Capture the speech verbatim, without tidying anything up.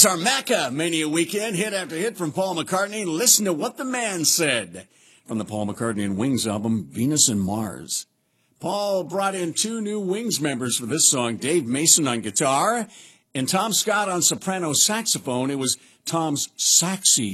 It's our Macca Mania weekend, hit after hit from Paul McCartney. Listen to what the man said from the Paul McCartney and Wings album, Venus and Mars. Paul brought in two new Wings members for this song, Dave Mason on guitar and Tom Scott on soprano saxophone. It was Tom's saxy